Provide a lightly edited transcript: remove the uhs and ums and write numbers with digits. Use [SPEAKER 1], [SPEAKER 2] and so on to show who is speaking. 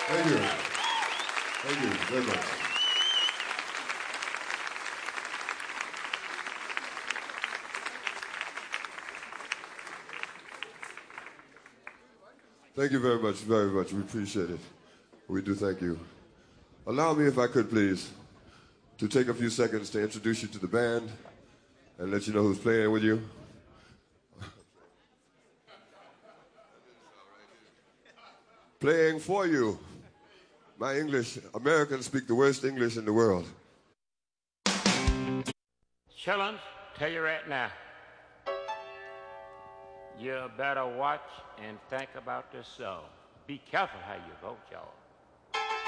[SPEAKER 1] Thank you. Thank you very much. Thank you very much, very much. We appreciate it. We do thank you. Allow me, if I could please, to take a few seconds to introduce you to the band and let you know who's playing with you. Playing for you. My English, Americans speak the worst English in the world.
[SPEAKER 2] Chillin', tell you right now, you better watch and think about this song. Be careful how you vote, y'all.